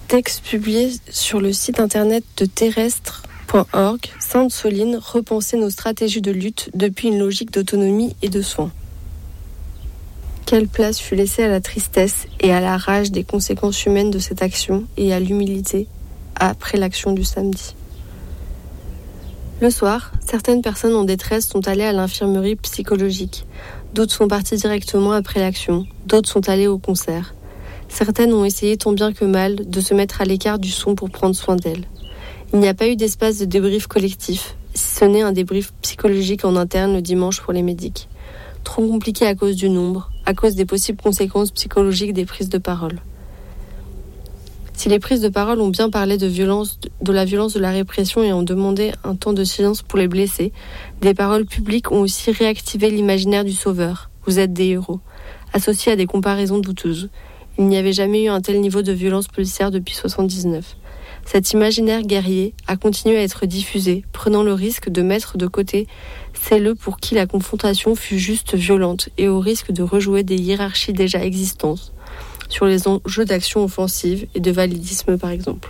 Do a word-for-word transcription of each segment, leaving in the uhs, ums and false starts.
Texte publié sur le site internet de terrestre point org, Sainte-Soline, repenser nos stratégies de lutte depuis une logique d'autonomie et de soins. Quelle place fut laissée à la tristesse et à la rage des conséquences humaines de cette action et à l'humilité après l'action du samedi. Le soir, certaines personnes en détresse sont allées à l'infirmerie psychologique. D'autres sont parties directement après l'action. D'autres sont allées au concert. Certaines ont essayé tant bien que mal de se mettre à l'écart du son pour prendre soin d'elles. Il n'y a pas eu d'espace de débrief collectif, si ce n'est un débrief psychologique en interne le dimanche pour les médics. Trop compliqué à cause du nombre, à cause des possibles conséquences psychologiques des prises de parole. Si les prises de parole ont bien parlé de violence, de la violence de la répression et ont demandé un temps de silence pour les blessés, des paroles publiques ont aussi réactivé l'imaginaire du sauveur. Vous êtes des héros, associé à des comparaisons douteuses. Il n'y avait jamais eu un tel niveau de violence policière depuis soixante-dix-neuf. Cet imaginaire guerrier a continué à être diffusé, prenant le risque de mettre de côté celles pour qui la confrontation fut juste violente et au risque de rejouer des hiérarchies déjà existantes sur les enjeux d'action offensive et de validisme par exemple.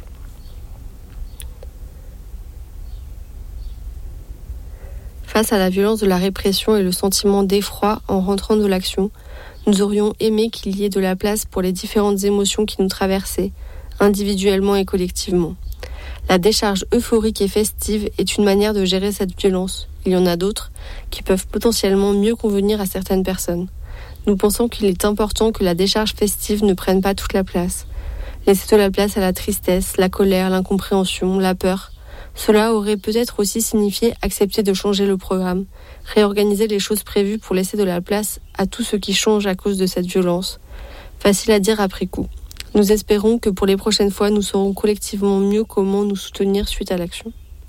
Face à la violence de la répression et le sentiment d'effroi en rentrant de l'action, nous aurions aimé qu'il y ait de la place pour les différentes émotions qui nous traversaient, individuellement et collectivement. La décharge euphorique et festive est une manière de gérer cette violence. Il y en a d'autres qui peuvent potentiellement mieux convenir à certaines personnes. Nous pensons qu'il est important que la décharge festive ne prenne pas toute la place. Laisser de la place à la tristesse, la colère, l'incompréhension, la peur. Cela aurait peut-être aussi signifié accepter de changer le programme, réorganiser les choses prévues pour laisser de la place à tout ce qui change à cause de cette violence. Facile à dire après coup. Nous espérons que pour les prochaines fois, nous saurons collectivement mieux comment nous soutenir suite à l'action.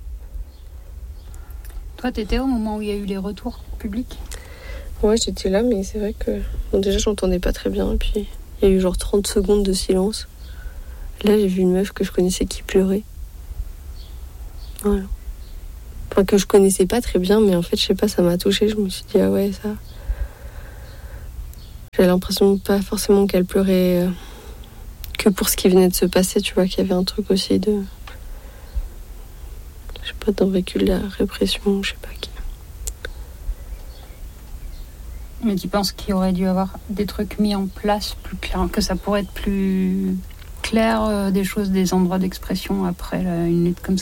Toi, t'étais au moment où il y a eu les retours publics ? Ouais, j'étais là, mais c'est vrai que... Bon, déjà, j'entendais pas très bien, et puis il y a eu genre trente secondes de silence. Là, j'ai vu une meuf que je connaissais qui pleurait. Voilà. Enfin, que je connaissais pas très bien, mais en fait, je sais pas, ça m'a touchée. Je me suis dit, ah ouais, ça... J'avais l'impression pas forcément qu'elle pleurait... Euh... que pour ce qui venait de se passer, tu vois, qu'il y avait un truc aussi de... Je sais pas, d'un vécu de la répression, je sais pas qui. Mais tu penses qu'il y aurait dû avoir des trucs mis en place plus clairs, que ça pourrait être plus clair, euh, des choses, des endroits d'expression après là, une lutte comme ça ?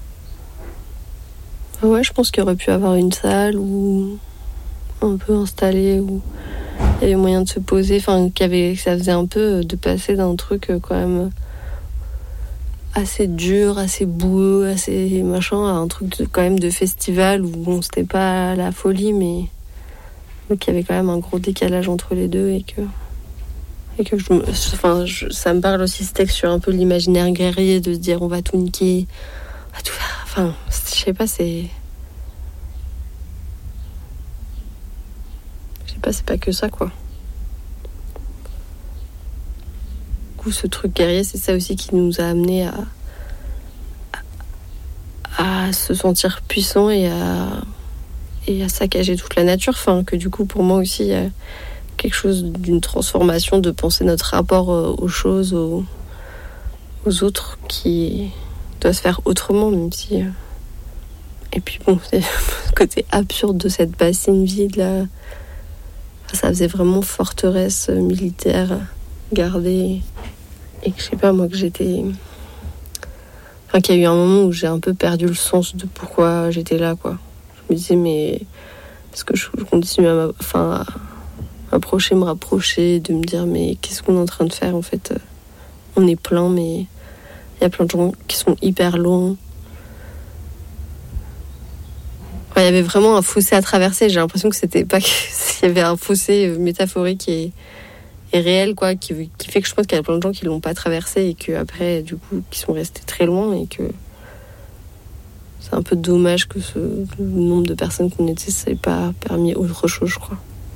Ouais, je pense qu'il y aurait pu avoir une salle ou un peu installée où il y avait moyen de se poser, enfin, qu'il y avait, que ça faisait un peu de passer d'un truc quand même assez dur, assez boueux, assez machin, à un truc de, quand même de festival où bon, c'était pas la folie, mais, mais qu'il y avait quand même un gros décalage entre les deux et que, et que je, enfin, je, ça me parle aussi ce texte sur un peu l'imaginaire guerrier de se dire on va tout niquer, on va tout faire, enfin, je sais pas, c'est. Je sais pas, c'est pas que ça, quoi. Du coup, ce truc guerrier, c'est ça aussi qui nous a amenés à, à, à se sentir puissants et à, et à saccager toute la nature. Enfin, que du coup, pour moi aussi, il y a quelque chose d'une transformation de penser notre rapport aux choses, aux, aux autres, qui doit se faire autrement, même si... Et puis bon, c'est le côté absurde de cette bassine vide, là. Ça faisait vraiment forteresse militaire gardée. Et que je sais pas, moi, que j'étais... Enfin, qu'il y a eu un moment où j'ai un peu perdu le sens de pourquoi j'étais là, quoi. Je me disais, mais... Est-ce que je continue à, enfin, à m'approcher, me rapprocher, de me dire, mais qu'est-ce qu'on est en train de faire, en fait ? On est plein, mais il y a plein de gens qui sont hyper loin. Il y avait vraiment un fossé à traverser. J'ai l'impression que c'était pas qu'il y avait un fossé métaphorique et, et réel, quoi, qui, qui fait que je pense qu'il y a plein de gens qui l'ont pas traversé et que après, du coup, qui sont restés très loin et que c'est un peu dommage que ce, le nombre de personnes qu'on était, ça n'ait pas permis autre chose, je crois.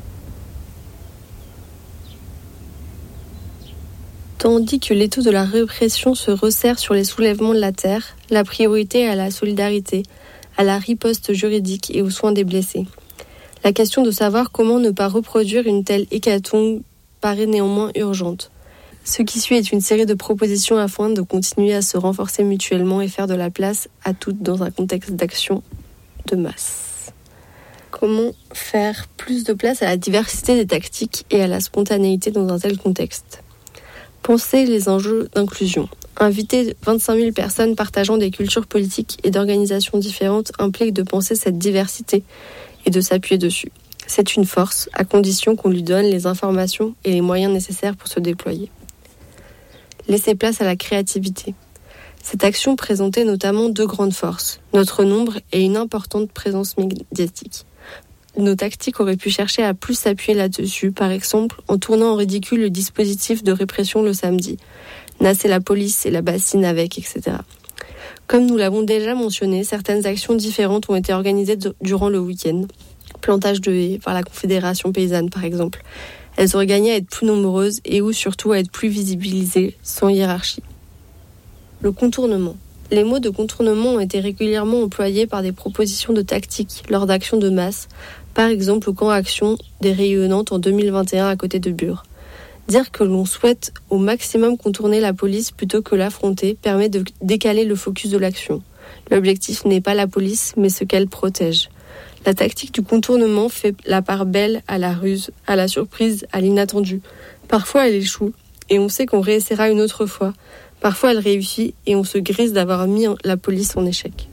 Tandis que l'étau de la répression se resserre sur les soulèvements de la terre, la priorité est à la solidarité, à la riposte juridique et aux soins des blessés. La question de savoir comment ne pas reproduire une telle hécatombe paraît néanmoins urgente. Ce qui suit est une série de propositions afin de continuer à se renforcer mutuellement et faire de la place à toutes dans un contexte d'action de masse. Comment faire plus de place à la diversité des tactiques et à la spontanéité dans un tel contexte ? Pensez les enjeux d'inclusion. Inviter vingt-cinq mille personnes partageant des cultures politiques et d'organisations différentes implique de penser cette diversité et de s'appuyer dessus. C'est une force, à condition qu'on lui donne les informations et les moyens nécessaires pour se déployer. Laisser place à la créativité. Cette action présentait notamment deux grandes forces, notre nombre et une importante présence médiatique. Nos tactiques auraient pu chercher à plus s'appuyer là-dessus, par exemple en tournant en ridicule le dispositif de répression le samedi, nasser la police et la bassine avec, et cetera. Comme nous l'avons déjà mentionné, certaines actions différentes ont été organisées d- durant le week-end. Plantage de haies par la Confédération paysanne, par exemple. Elles auraient gagné à être plus nombreuses et ou surtout à être plus visibilisées, sans hiérarchie. Le contournement. Les mots de contournement ont été régulièrement employés par des propositions de tactiques lors d'actions de masse, par exemple au camp Action des Rayonnantes en deux mille vingt et un à côté de Bure. Dire que l'on souhaite au maximum contourner la police plutôt que l'affronter permet de décaler le focus de l'action. L'objectif n'est pas la police, mais ce qu'elle protège. La tactique du contournement fait la part belle à la ruse, à la surprise, à l'inattendu. Parfois elle échoue, et on sait qu'on réessaiera une autre fois. Parfois elle réussit, et on se grise d'avoir mis la police en échec.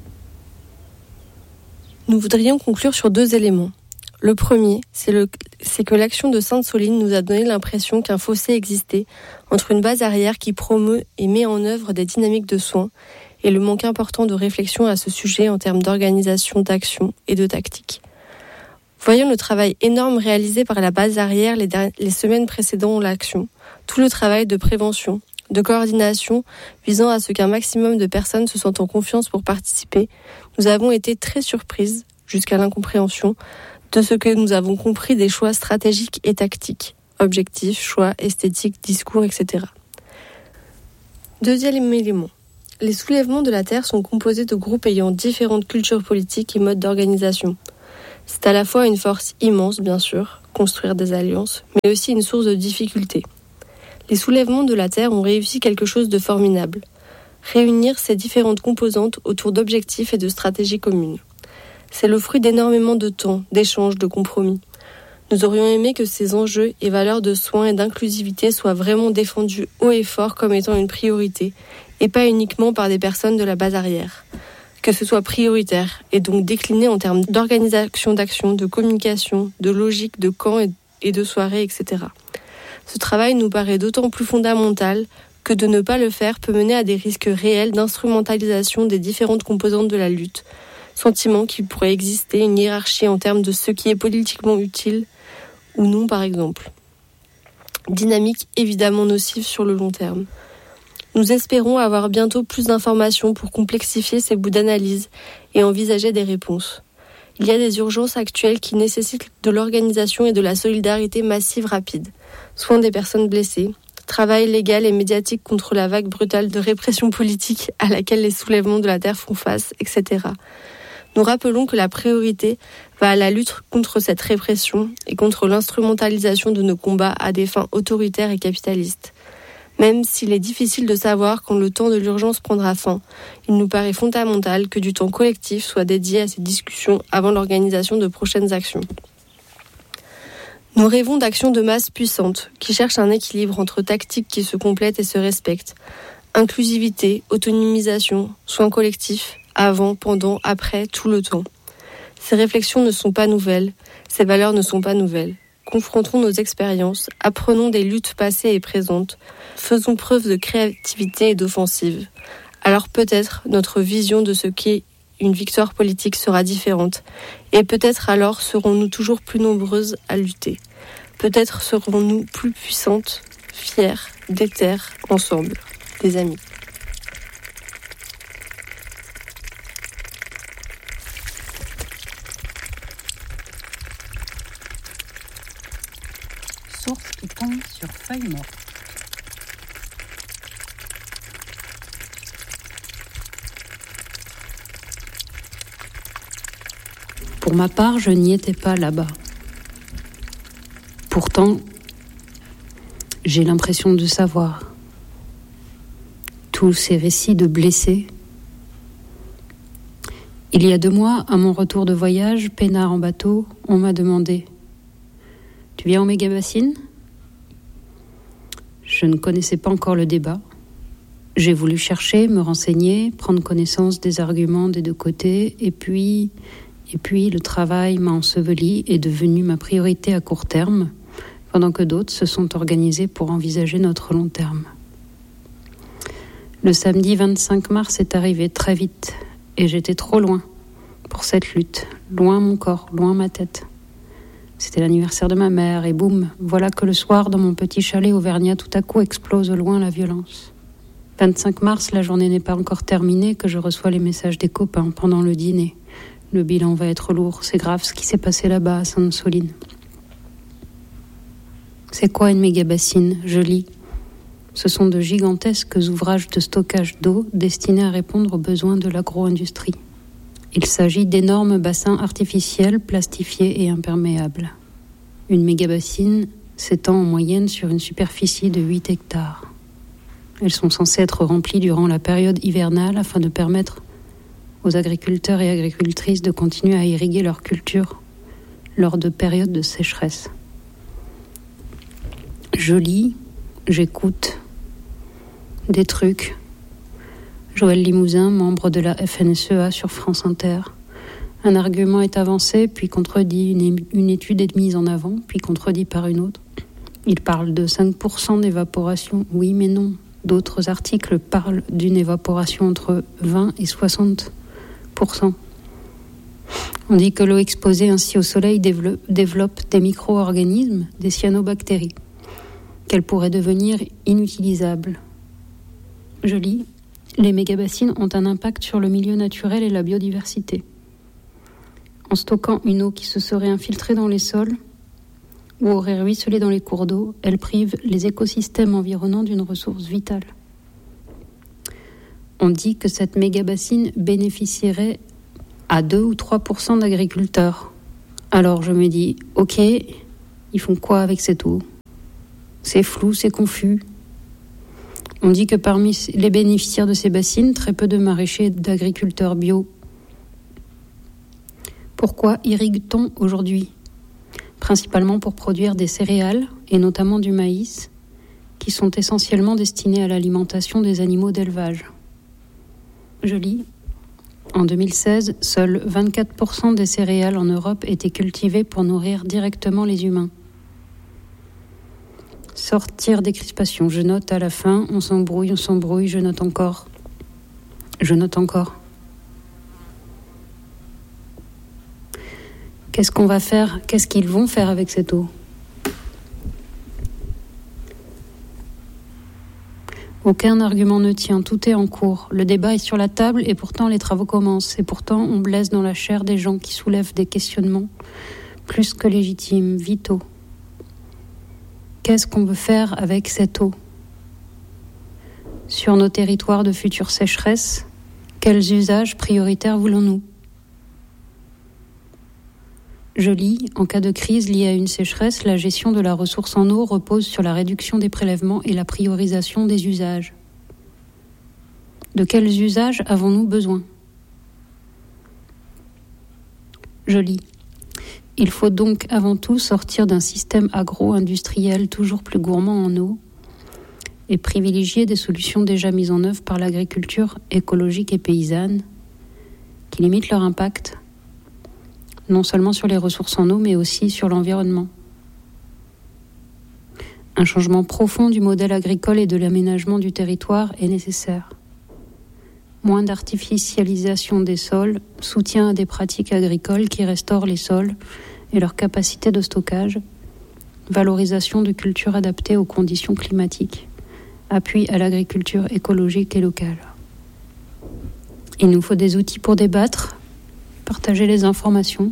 Nous voudrions conclure sur deux éléments. Le premier, c'est, le, c'est que l'action de Sainte-Soline nous a donné l'impression qu'un fossé existait entre une base arrière qui promeut et met en œuvre des dynamiques de soins et le manque important de réflexion à ce sujet en termes d'organisation, d'action et de tactique. Voyons le travail énorme réalisé par la base arrière les, der- les semaines précédant l'action, tout le travail de prévention, de coordination visant à ce qu'un maximum de personnes se sentent en confiance pour participer. Nous avons été très surprises, jusqu'à l'incompréhension, de ce que nous avons compris des choix stratégiques et tactiques, objectifs, choix, esthétiques, discours, et cetera. Deuxième élément. Les soulèvements de la Terre sont composés de groupes ayant différentes cultures politiques et modes d'organisation. C'est à la fois une force immense, bien sûr, construire des alliances, mais aussi une source de difficultés. Les soulèvements de la Terre ont réussi quelque chose de formidable. Réunir ces différentes composantes autour d'objectifs et de stratégies communes. C'est le fruit d'énormément de temps, d'échanges, de compromis. Nous aurions aimé que ces enjeux et valeurs de soins et d'inclusivité soient vraiment défendus haut et fort comme étant une priorité, et pas uniquement par des personnes de la base arrière. Que ce soit prioritaire, et donc décliné en termes d'organisation d'action, de communication, de logique, de camp et de soirée, et cetera. Ce travail nous paraît d'autant plus fondamental que de ne pas le faire peut mener à des risques réels d'instrumentalisation des différentes composantes de la lutte, sentiment qu'il pourrait exister une hiérarchie en termes de ce qui est politiquement utile ou non, par exemple. Dynamique évidemment nocive sur le long terme. Nous espérons avoir bientôt plus d'informations pour complexifier ces bouts d'analyse et envisager des réponses. Il y a des urgences actuelles qui nécessitent de l'organisation et de la solidarité massive rapide. Soins des personnes blessées, travail légal et médiatique contre la vague brutale de répression politique à laquelle les soulèvements de la Terre font face, et cetera. Nous rappelons que la priorité va à la lutte contre cette répression et contre l'instrumentalisation de nos combats à des fins autoritaires et capitalistes. Même s'il est difficile de savoir quand le temps de l'urgence prendra fin, il nous paraît fondamental que du temps collectif soit dédié à ces discussions avant l'organisation de prochaines actions. Nous rêvons d'actions de masse puissantes, qui cherchent un équilibre entre tactiques qui se complètent et se respectent, inclusivité, autonomisation, soins collectifs, avant, pendant, après, tout le temps. Ces réflexions ne sont pas nouvelles, ces valeurs ne sont pas nouvelles. Confrontons nos expériences, apprenons des luttes passées et présentes, faisons preuve de créativité et d'offensive. Alors peut-être notre vision de ce qu'est une victoire politique sera différente, et peut-être alors serons-nous toujours plus nombreuses à lutter. Peut-être serons-nous plus puissantes, fières, déterres, ensemble, des amis. Source qui tombe sur feuille morte. Pour ma part, je n'y étais pas là-bas. Pourtant, j'ai l'impression de savoir. Tous ces récits de blessés. Il y a deux mois, à mon retour de voyage, peinard en bateau, on m'a demandé « Tu viens au méga-bassine ?» Je ne connaissais pas encore le débat. J'ai voulu chercher, me renseigner, prendre connaissance des arguments des deux côtés, et puis, et puis le travail m'a enseveli et est devenu ma priorité à court terme, pendant que d'autres se sont organisés pour envisager notre long terme. Le samedi vingt-cinq mars est arrivé très vite, et j'étais trop loin pour cette lutte, loin mon corps, loin ma tête. C'était l'anniversaire de ma mère, et boum, voilà que le soir, dans mon petit chalet auvergnat, tout à coup explose au loin la violence. vingt-cinq mars, la journée n'est pas encore terminée que je reçois les messages des copains pendant le dîner. Le bilan va être lourd, c'est grave ce qui s'est passé là-bas à Sainte-Soline. C'est quoi une méga-bassine ? Je lis. Ce sont de gigantesques ouvrages de stockage d'eau destinés à répondre aux besoins de l'agro-industrie. Il s'agit d'énormes bassins artificiels, plastifiés et imperméables. Une méga-bassine s'étend en moyenne sur une superficie de huit hectares. Elles sont censées être remplies durant la période hivernale afin de permettre aux agriculteurs et agricultrices de continuer à irriguer leurs cultures lors de périodes de sécheresse. Je lis, j'écoute des trucs. Joël Limousin, membre de la F N S E A sur France Inter. Un argument est avancé, puis contredit, une, une étude est mise en avant, puis contredit par une autre. Il parle de cinq pour cent d'évaporation. Oui, mais non. D'autres articles parlent d'une évaporation entre vingt et soixante pour cent. On dit que l'eau exposée ainsi au soleil développe des micro-organismes, des cyanobactéries, qu'elle pourrait devenir inutilisable. Je lis, les méga-bassines ont un impact sur le milieu naturel et la biodiversité. En stockant une eau qui se serait infiltrée dans les sols ou aurait ruisselé dans les cours d'eau, elles privent les écosystèmes environnants d'une ressource vitale. On dit que cette méga-bassine bénéficierait à deux ou trois pour cent d'agriculteurs. Alors je me dis, ok, ils font quoi avec cette eau ? C'est flou, c'est confus. On dit que parmi les bénéficiaires de ces bassines, très peu de maraîchers et d'agriculteurs bio. Pourquoi irrigue-t-on aujourd'hui ? Principalement pour produire des céréales, et notamment du maïs, qui sont essentiellement destinés à l'alimentation des animaux d'élevage. Je lis. En deux mille seize, seuls vingt-quatre pour cent des céréales en Europe étaient cultivées pour nourrir directement les humains. Sortir des crispations. Je note à la fin, on s'embrouille, on s'embrouille, je note encore. Je note encore. Qu'est-ce qu'on va faire ? Qu'est-ce qu'ils vont faire avec cette eau ? Aucun argument ne tient, tout est en cours. Le débat est sur la table et pourtant les travaux commencent. Et pourtant on blesse dans la chair des gens qui soulèvent des questionnements plus que légitimes, vitaux. Qu'est-ce qu'on veut faire avec cette eau ? Sur nos territoires de futures sécheresses, quels usages prioritaires voulons-nous ? Je lis, en cas de crise liée à une sécheresse, la gestion de la ressource en eau repose sur la réduction des prélèvements et la priorisation des usages. De quels usages avons-nous besoin ? Je lis. Il faut donc avant tout sortir d'un système agro-industriel toujours plus gourmand en eau et privilégier des solutions déjà mises en œuvre par l'agriculture écologique et paysanne qui limitent leur impact non seulement sur les ressources en eau, mais aussi sur l'environnement. Un changement profond du modèle agricole et de l'aménagement du territoire est nécessaire. Moins d'artificialisation des sols, soutien à des pratiques agricoles qui restaurent les sols et leur capacité de stockage, valorisation de cultures adaptées aux conditions climatiques, appui à l'agriculture écologique et locale. Il nous faut des outils pour débattre, partager les informations.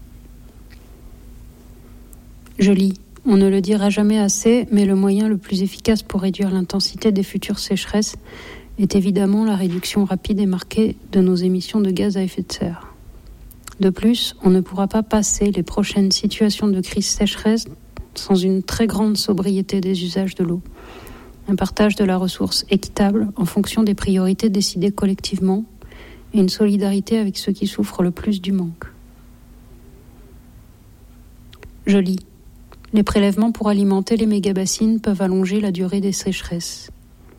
Je lis. On ne le dira jamais assez, mais le moyen le plus efficace pour réduire l'intensité des futures sécheresses est évidemment la réduction rapide et marquée de nos émissions de gaz à effet de serre. De plus, on ne pourra pas passer les prochaines situations de crise sécheresse sans une très grande sobriété des usages de l'eau. Un partage de la ressource équitable en fonction des priorités décidées collectivement et une solidarité avec ceux qui souffrent le plus du manque. Je lis. Les prélèvements pour alimenter les mégabassines peuvent allonger la durée des sécheresses.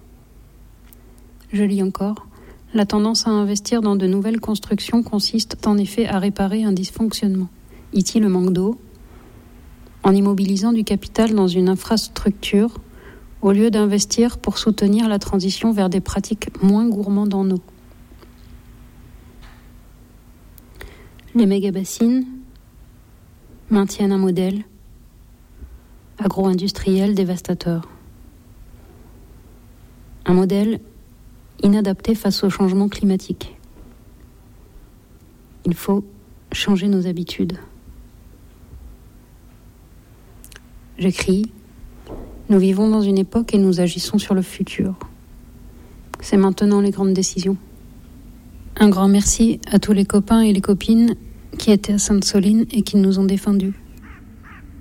Je lis encore. La tendance à investir dans de nouvelles constructions consiste en effet à réparer un dysfonctionnement. Ici le manque d'eau, en immobilisant du capital dans une infrastructure, au lieu d'investir pour soutenir la transition vers des pratiques moins gourmandes en eau. Les mégabassines maintiennent un modèle agro-industriel dévastateur. Un modèle inadapté face au changement climatique. Il faut changer nos habitudes. J'écris, nous vivons dans une époque et nous agissons sur le futur. C'est maintenant les grandes décisions. Un grand merci à tous les copains et les copines qui étaient à Sainte-Soline et qui nous ont défendus.